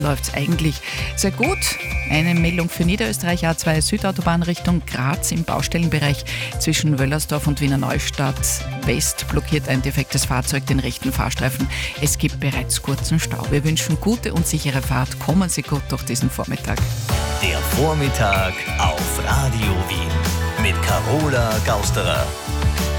läuft es eigentlich sehr gut. Eine Meldung für Niederösterreich, A2 Südautobahn Richtung Graz im Baustellenbereich zwischen Wöllersdorf und Wiener Neustadt West blockiert ein defektes Fahrzeug den rechten Fahrstreifen. Es gibt bereits kurzen Stau. Wir wünschen gute und sichere Fahrt. Kommen Sie gut durch diesen Vormittag. Der Vormittag auf Radio Wien mit Carola Gausterer.